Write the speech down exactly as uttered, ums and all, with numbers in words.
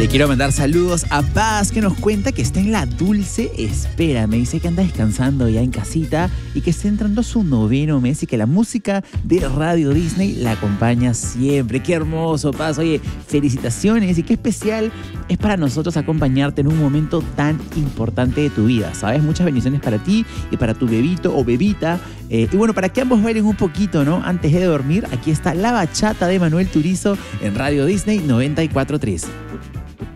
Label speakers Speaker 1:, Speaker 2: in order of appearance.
Speaker 1: Le quiero mandar saludos a Paz, que nos cuenta que está en la dulce espera. Me dice que anda descansando ya en casita y que está entrando a su noveno mes y que la música de Radio Disney la acompaña siempre. ¡Qué hermoso, Paz! Oye, felicitaciones y qué especial es para nosotros acompañarte en un momento tan importante de tu vida, ¿sabes? Muchas bendiciones para ti y para tu bebito o bebita. Eh, y bueno, para que ambos bailen un poquito, ¿no? Antes de dormir, aquí está La Bachata de Manuel Turizo en Radio Disney noventa y cuatro punto tres.